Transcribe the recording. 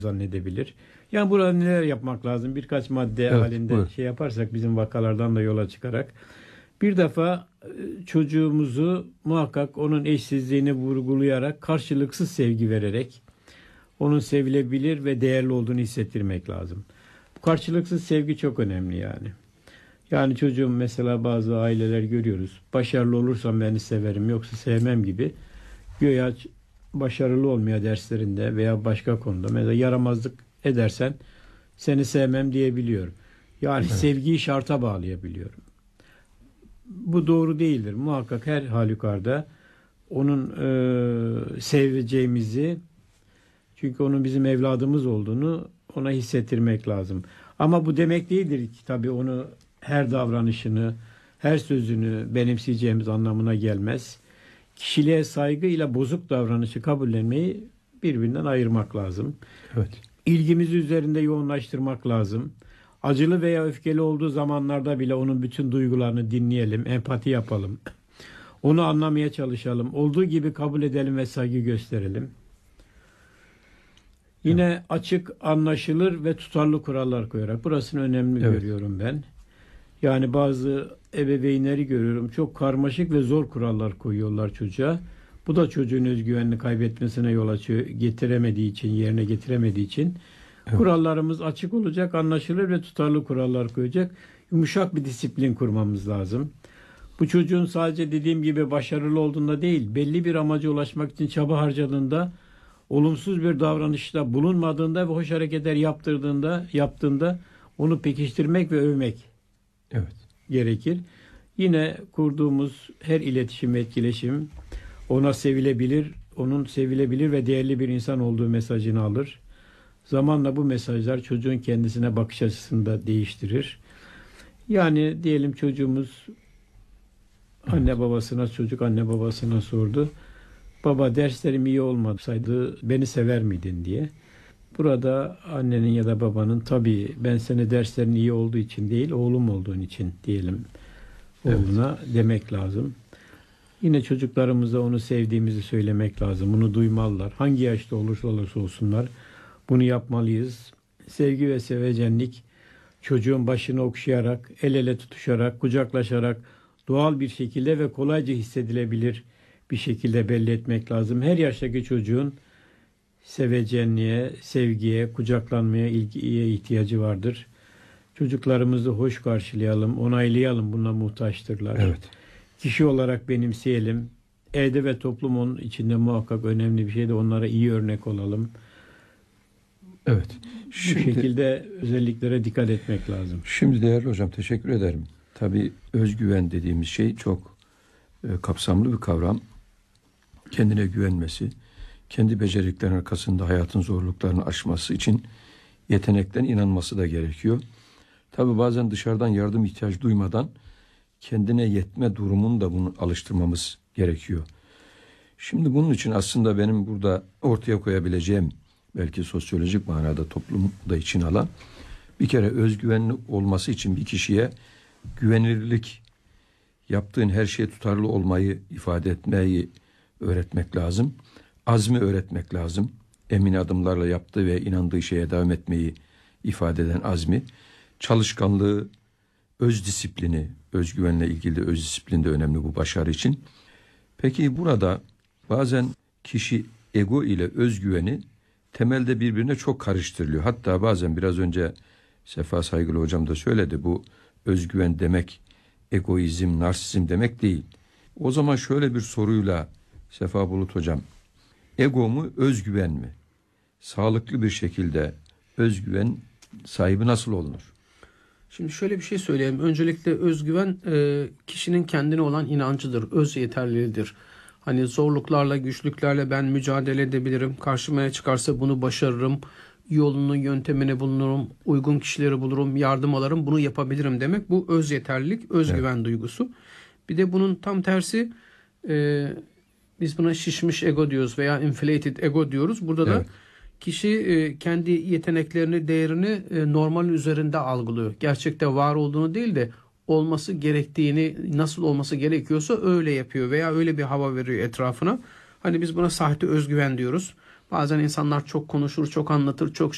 zannedebilir. Yani burada neler yapmak lazım? Birkaç madde halinde buyur. şey yaparsak bizim vakalardan da yola çıkarak. Bir defa çocuğumuzu muhakkak onun eşsizliğini vurgulayarak karşılıksız sevgi vererek onun sevilebilir ve değerli olduğunu hissettirmek lazım. Bu karşılıksız sevgi çok önemli yani. Yani çocuğum mesela bazı aileler görüyoruz. Başarılı olursam beni severim yoksa sevmem gibi. Güya başarılı olmaya derslerinde veya başka konuda mesela yaramazlık edersen seni sevmem diyebiliyor. Yani sevgiyi şarta bağlayabiliyorum. Bu doğru değildir. Muhakkak her halükarda onun seveceğimizi, çünkü onun bizim evladımız olduğunu ona hissettirmek lazım. Ama bu demek değildir ki tabii onu her davranışını, her sözünü benimseyeceğimiz anlamına gelmez. Kişiliğe saygı ile bozuk davranışı kabullenmeyi birbirinden ayırmak lazım. Evet. İlgimizi üzerinde yoğunlaştırmak lazım. Acılı veya öfkeli olduğu zamanlarda bile onun bütün duygularını dinleyelim, empati yapalım. Onu anlamaya çalışalım. Olduğu gibi kabul edelim ve saygı gösterelim. Yine açık, anlaşılır ve tutarlı kurallar koyarak. Burasını önemli görüyorum ben. Yani bazı ebeveynleri görüyorum. Çok karmaşık ve zor kurallar koyuyorlar çocuğa. Bu da çocuğun özgüvenini kaybetmesine yol açıyor. Yerine getiremediği için. Evet. Kurallarımız açık olacak, anlaşılır ve tutarlı kurallar koyacak. Yumuşak bir disiplin kurmamız lazım. Bu çocuğun sadece dediğim gibi başarılı olduğunda değil, belli bir amaca ulaşmak için çaba harcadığında, olumsuz bir davranışta bulunmadığında ve hoş hareketler yaptığında onu pekiştirmek ve övmek gerekir. Yine kurduğumuz her iletişim ve etkileşim onun sevilebilir ve değerli bir insan olduğu mesajını alır. Zamanla bu mesajlar çocuğun kendisine bakış açısını da değiştirir. Yani diyelim çocuğumuz çocuk anne babasına sordu. Baba, derslerim iyi olmasaydı beni sever miydin diye. Burada annenin ya da babanın tabii ben seni derslerin iyi olduğu için değil, oğlum olduğun için diyelim oğluna demek lazım. Yine çocuklarımıza onu sevdiğimizi söylemek lazım. Bunu duymalılar. Hangi yaşta olursa olsunlar bunu yapmalıyız. Sevgi ve sevecenlik çocuğun başını okşayarak, el ele tutuşarak, kucaklaşarak doğal bir şekilde ve kolayca hissedilebilir bir şekilde belli etmek lazım. Her yaştaki çocuğun sevecenliğe, sevgiye, kucaklanmaya, ilgiye ihtiyacı vardır. Çocuklarımızı hoş karşılayalım, onaylayalım. Buna muhtaçtırlar. Evet. Kişi olarak benimseyelim. Evde ve toplumun içinde muhakkak önemli bir şey de onlara iyi örnek olalım. Evet. Bu şekilde özelliklere dikkat etmek lazım. Şimdi değerli hocam, teşekkür ederim. Tabii özgüven dediğimiz şey çok kapsamlı bir kavram. Kendine güvenmesi, kendi beceriklerinin arkasında hayatın zorluklarını aşması için yetenekten inanması da gerekiyor. Tabii bazen dışarıdan yardım ihtiyacı duymadan kendine yetme durumunu da bunu alıştırmamız gerekiyor. Şimdi bunun için aslında benim burada ortaya koyabileceğim, belki sosyolojik manada toplumda için alan, bir kere özgüvenli olması için bir kişiye güvenilirlik, yaptığın her şeye tutarlı olmayı ifade etmeyi öğretmek lazım. Azmi öğretmek lazım. Emin adımlarla yaptığı ve inandığı şeye devam etmeyi ifade eden azmi. Çalışkanlığı, öz disiplini, özgüvenle ilgili de öz disiplin de önemli bu başarı için. Peki burada bazen kişi ego ile özgüveni temelde birbirine çok karıştırılıyor. Hatta bazen biraz önce Sefa Saygılı hocam da söyledi, bu özgüven demek egoizm, narsizm demek değil. O zaman şöyle bir soruyla Sefa Bulut hocam, ego mu, özgüven mi? Sağlıklı bir şekilde özgüven sahibi nasıl olunur? Şimdi şöyle bir şey söyleyeyim. Öncelikle özgüven kişinin kendine olan inancıdır, öz yeterliliğidir. Hani zorluklarla, güçlüklerle ben mücadele edebilirim. Karşıma çıkarsa bunu başarırım. Yolunu, yöntemini bulurum. Uygun kişileri bulurum. Yardım alırım. Bunu yapabilirim demek. Bu öz yeterlilik, özgüven duygusu. Bir de bunun tam tersi, biz buna şişmiş ego diyoruz veya inflated ego diyoruz. Burada da kişi kendi yeteneklerini, değerini normalin üzerinde algılıyor. Gerçekte var olduğunu değil de olması gerektiğini, nasıl olması gerekiyorsa öyle yapıyor veya öyle bir hava veriyor etrafına. Hani biz buna sahte özgüven diyoruz. Bazen insanlar çok konuşur, çok anlatır, çok